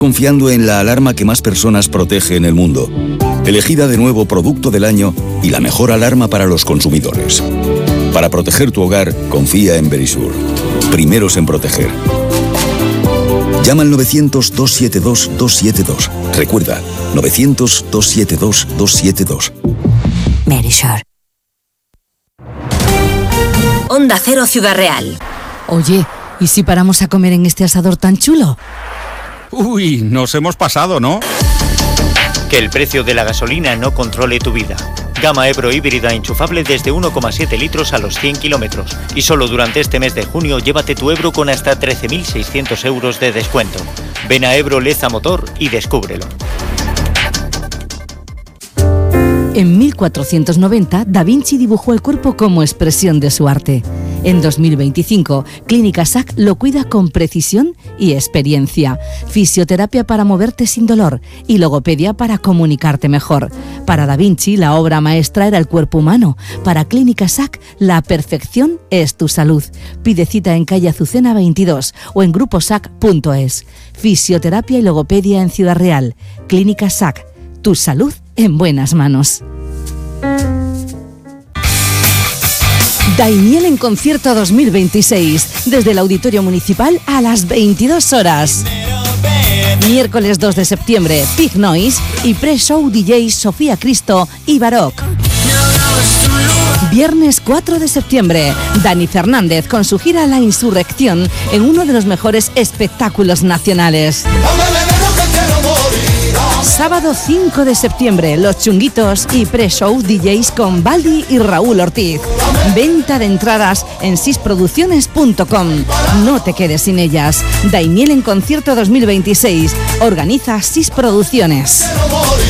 Confiando en la alarma que más personas protege en el mundo. Elegida de nuevo Producto del Año y la mejor alarma para los consumidores. Para proteger tu hogar, confía en Verisur. Primeros en proteger. Llama al 900-272-272. Recuerda, 900-272-272. Verisur. Onda Cero Ciudad Real. Oye, ¿y si paramos a comer en este asador tan chulo? Uy, nos hemos pasado, ¿no? Que el precio de la gasolina no controle tu vida. Gama Ebro híbrida enchufable desde 1,7 litros a los 100 kilómetros. Y solo durante este mes de junio llévate tu Ebro con hasta 13.600 euros de descuento. Ven a Ebro Leza Motor y descúbrelo. En 1490, Da Vinci dibujó el cuerpo como expresión de su arte. En 2025, Clínica SAC lo cuida con precisión y experiencia. Fisioterapia para moverte sin dolor y logopedia para comunicarte mejor. Para Da Vinci, la obra maestra era el cuerpo humano. Para Clínica SAC, la perfección es tu salud. Pide cita en calle Azucena 22 o en gruposac.es. Fisioterapia y logopedia en Ciudad Real. Clínica SAC. Tu salud en buenas manos. Daimiel en concierto 2026, desde el Auditorio Municipal a las 22 horas. Miércoles 2 de septiembre, Pig Noise y pre-show DJs Sofía Cristo y Baroque. Viernes 4 de septiembre, Dani Fernández con su gira La Insurrección en uno de los mejores espectáculos nacionales. Sábado 5 de septiembre, Los Chunguitos y pre-show DJs con Baldi y Raúl Ortiz. Venta de entradas en sisproducciones.com. No te quedes sin ellas. Daimiel en concierto 2026. Organiza Sis Producciones.